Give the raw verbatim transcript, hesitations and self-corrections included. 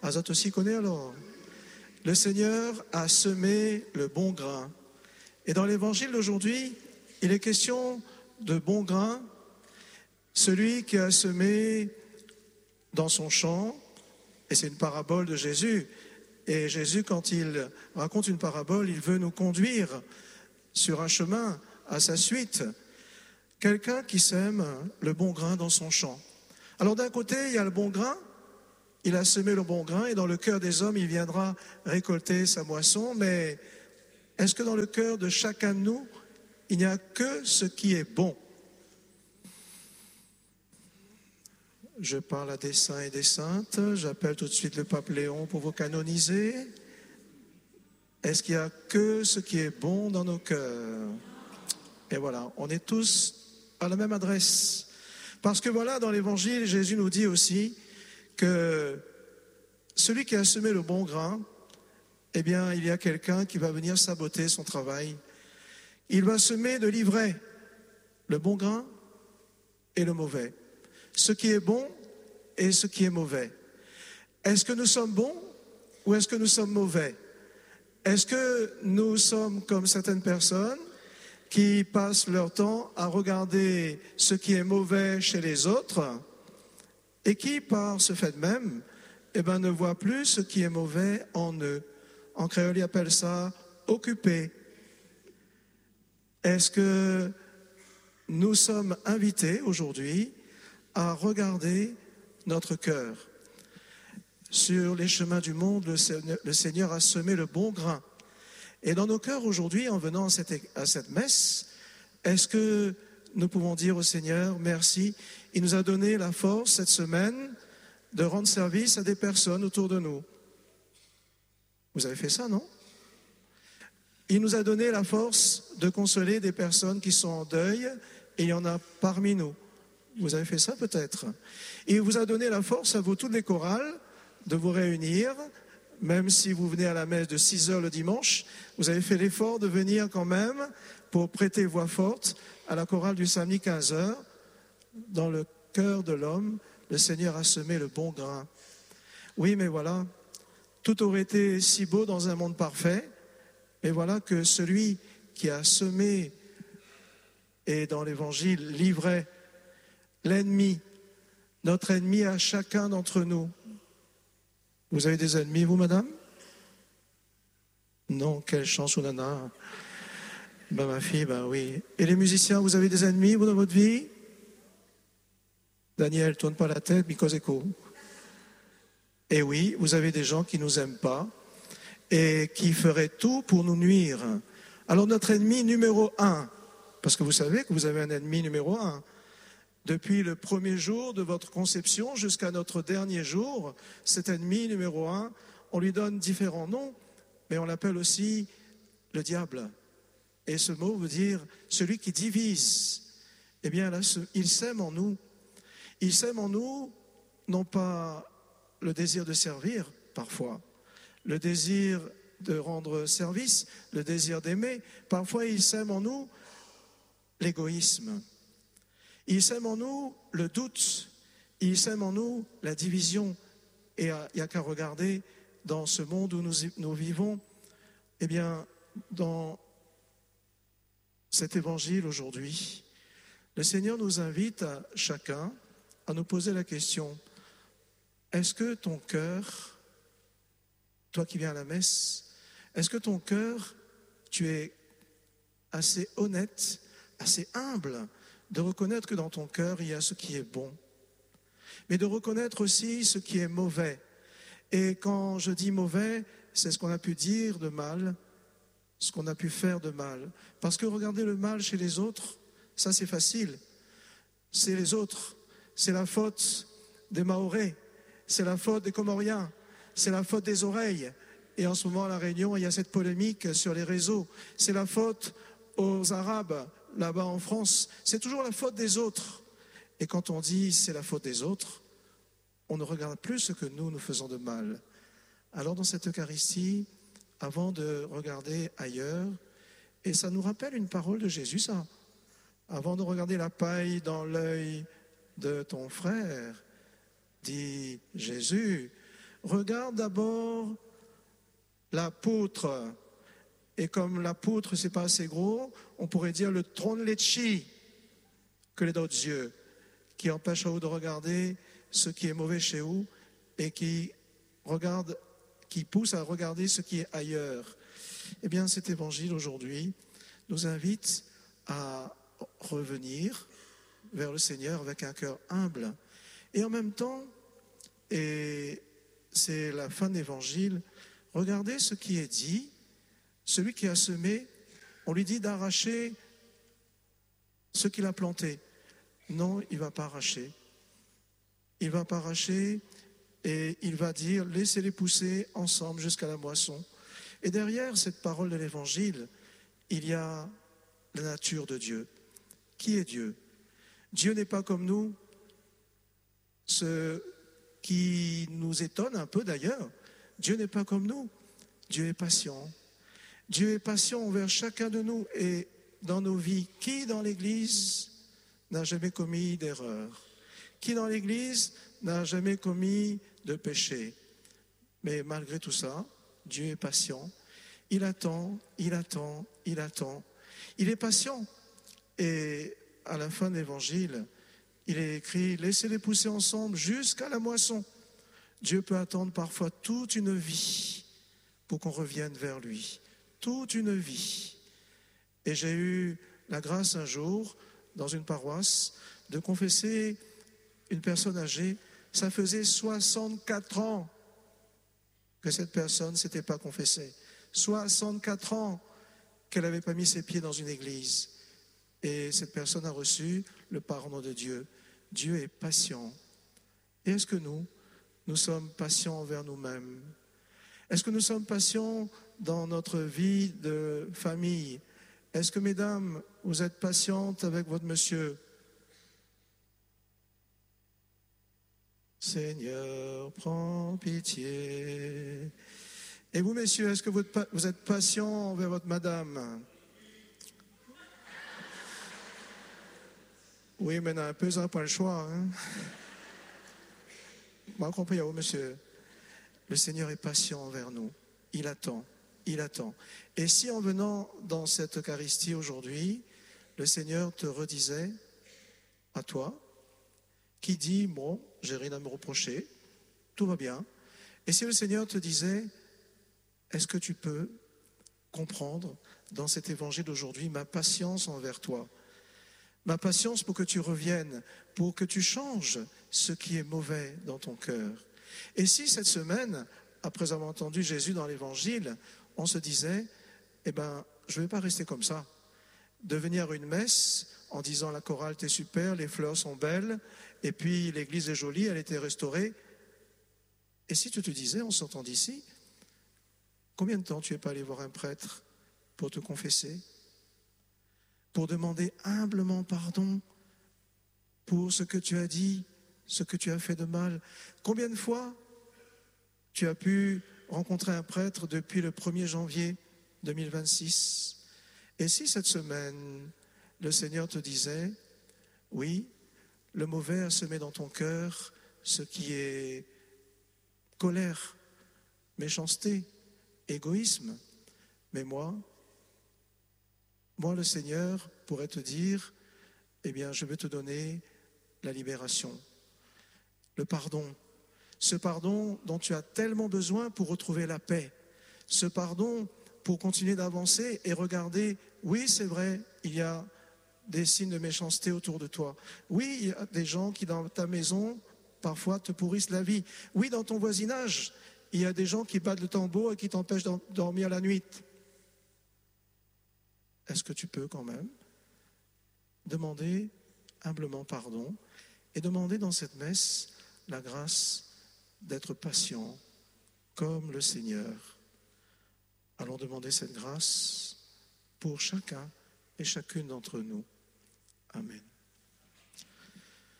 Azat aussi connaît alors. Le Seigneur a semé le bon grain. Et dans l'évangile d'aujourd'hui, il est question de bon grain, celui qui a semé dans son champ, et c'est une parabole de Jésus. Et Jésus, quand il raconte une parabole, il veut nous conduire sur un chemin à sa suite. Quelqu'un qui sème le bon grain dans son champ. Alors d'un côté, il y a le bon grain, il a semé le bon grain, et dans le cœur des hommes, il viendra récolter sa moisson, mais est-ce que dans le cœur de chacun de nous, il n'y a que ce qui est bon? Je parle à des saints et des saintes, j'appelle tout de suite le pape Léon pour vous canoniser. Est-ce qu'il n'y a que ce qui est bon dans nos cœurs? Et voilà, on est tous à la même adresse. Parce que voilà, dans l'évangile, Jésus nous dit aussi que celui qui a semé le bon grain, eh bien, il y a quelqu'un qui va venir saboter son travail. Il va semer de l'ivraie, le bon grain et le mauvais. Ce qui est bon et ce qui est mauvais. Est-ce que nous sommes bons ou est-ce que nous sommes mauvais? Est-ce que nous sommes comme certaines personnes qui passent leur temps à regarder ce qui est mauvais chez les autres et qui, par ce fait même, eh ben, ne voient plus ce qui est mauvais en eux? En créole, ils appellent ça « occupé ». Est-ce que nous sommes invités aujourd'hui à regarder notre cœur? Sur les chemins du monde, le Seigneur, le Seigneur a semé le bon grain. Et dans nos cœurs aujourd'hui, en venant à cette, à cette messe, est-ce que nous pouvons dire au Seigneur, merci, il nous a donné la force cette semaine de rendre service à des personnes autour de nous. Vous avez fait ça, non? Il nous a donné la force de consoler des personnes qui sont en deuil, et il y en a parmi nous. Vous avez fait ça peut-être. Il vous a donné la force à vous, toutes les chorales, de vous réunir, même si vous venez à la messe de six heures le dimanche, vous avez fait l'effort de venir quand même pour prêter voix forte à la chorale du samedi quinze heures. Dans le cœur de l'homme, le Seigneur a semé le bon grain. Oui, mais voilà, tout aurait été si beau dans un monde parfait, mais voilà que celui qui a semé, et dans l'évangile, livrait l'ennemi, notre ennemi à chacun d'entre nous. Vous avez des ennemis, vous, madame? Non, quelle chance, Ounana. Ben, ma fille, ben oui. Et les musiciens, vous avez des ennemis, vous, dans votre vie? Daniel, tourne pas la tête, Mikoseko. Et oui, vous avez des gens qui ne nous aiment pas et qui feraient tout pour nous nuire. Alors, notre ennemi numéro un, parce que vous savez que vous avez un ennemi numéro un, depuis le premier jour de votre conception jusqu'à notre dernier jour, cet ennemi numéro un, on lui donne différents noms, mais on l'appelle aussi le diable. Et ce mot veut dire celui qui divise. Eh bien, là, il sème en nous. Il sème en nous, non pas le désir de servir, parfois, le désir de rendre service, le désir d'aimer. Parfois, il sème en nous l'égoïsme. Il sème en nous le doute, il sème en nous la division. Et il n'y a qu'à regarder dans ce monde où nous, nous vivons, eh bien, dans cet évangile aujourd'hui, le Seigneur nous invite à chacun à nous poser la question, est-ce que ton cœur, toi qui viens à la messe, est-ce que ton cœur, tu es assez honnête, assez humble, de reconnaître que dans ton cœur, il y a ce qui est bon, mais de reconnaître aussi ce qui est mauvais. Et quand je dis mauvais, c'est ce qu'on a pu dire de mal, ce qu'on a pu faire de mal. Parce que regarder le mal chez les autres, ça c'est facile. C'est les autres, c'est la faute des Mahorais, c'est la faute des Comoriens, c'est la faute des oreilles. Et en ce moment à La Réunion, il y a cette polémique sur les réseaux. C'est la faute aux Arabes, là-bas en France, c'est toujours la faute des autres. Et quand on dit c'est la faute des autres, on ne regarde plus ce que nous, nous faisons de mal. Alors dans cette Eucharistie, avant de regarder ailleurs, et ça nous rappelle une parole de Jésus, ça. Avant de regarder la paille dans l'œil de ton frère, dit Jésus, regarde d'abord l'apôtre. Et comme l'apôtre, c'est pas assez gros, on pourrait dire le tronlechi que les d'autres yeux, qui empêche à vous de regarder ce qui est mauvais chez vous et qui regarde, qui pousse à regarder ce qui est ailleurs. Eh bien, cet évangile aujourd'hui nous invite à revenir vers le Seigneur avec un cœur humble. Et en même temps, et c'est la fin de l'évangile, regardez ce qui est dit. Celui qui a semé, on lui dit d'arracher ce qu'il a planté. Non, il ne va pas arracher. Il ne va pas arracher et il va dire, laissez-les pousser ensemble jusqu'à la moisson. Et derrière cette parole de l'évangile, il y a la nature de Dieu. Qui est Dieu? Dieu n'est pas comme nous, ce qui nous étonne un peu d'ailleurs. Dieu n'est pas comme nous. Dieu est patient. Dieu est patient envers chacun de nous et dans nos vies. Qui dans l'Église n'a jamais commis d'erreur? Qui dans l'Église n'a jamais commis de péché? Mais malgré tout ça, Dieu est patient. Il attend, il attend, il attend. Il est patient. Et à la fin de l'Évangile, il est écrit, laissez-les pousser ensemble jusqu'à la moisson. Dieu peut attendre parfois toute une vie pour qu'on revienne vers lui. Toute une vie. Et j'ai eu la grâce un jour, dans une paroisse, de confesser une personne âgée. Ça faisait soixante-quatre ans que cette personne ne s'était pas confessée. soixante-quatre ans qu'elle n'avait pas mis ses pieds dans une église. Et cette personne a reçu le pardon de Dieu. Dieu est patient. Et est-ce que nous, nous sommes patients envers nous-mêmes? Est-ce que nous sommes patients dans notre vie de famille? Est-ce que, mesdames, vous êtes patientes avec votre monsieur? Seigneur, prends pitié. Et vous, messieurs, est-ce que vous êtes patients envers votre madame? Oui, mais un peu, ça n'a pas le choix. Hein? Moi, compris à vous, monsieur. Le Seigneur est patient envers nous. Il attend, il attend. Et si en venant dans cette Eucharistie aujourd'hui, le Seigneur te redisait à toi, qui dit, bon, j'ai rien à me reprocher, tout va bien. Et si le Seigneur te disait, est-ce que tu peux comprendre dans cet évangile d'aujourd'hui ma patience envers toi? Ma patience pour que tu reviennes, pour que tu changes ce qui est mauvais dans ton cœur. Et si cette semaine, après avoir entendu Jésus dans l'évangile, on se disait, eh ben, je ne vais pas rester comme ça. De venir à une messe en disant la chorale t'es super, les fleurs sont belles, et puis l'église est jolie, elle était restaurée. Et si tu te disais, en sortant d'ici, combien de temps tu n'es pas allé voir un prêtre pour te confesser, pour demander humblement pardon pour ce que tu as dit, ce que tu as fait de mal? Combien de fois tu as pu rencontrer un prêtre depuis le premier janvier deux mille vingt-six? Et si cette semaine, le Seigneur te disait, oui, le mauvais a semé dans ton cœur ce qui est colère, méchanceté, égoïsme, mais moi, moi le Seigneur pourrait te dire, eh bien je vais te donner la libération, le pardon, ce pardon dont tu as tellement besoin pour retrouver la paix, ce pardon pour continuer d'avancer et regarder, oui c'est vrai, il y a des signes de méchanceté autour de toi. Oui, il y a des gens qui dans ta maison parfois te pourrissent la vie. Oui, dans ton voisinage, il y a des gens qui battent le tambour et qui t'empêchent de dormir la nuit. Est-ce que tu peux quand même demander humblement pardon et demander dans cette messe la grâce d'être patient comme le Seigneur? Allons demander cette grâce pour chacun et chacune d'entre nous. Amen.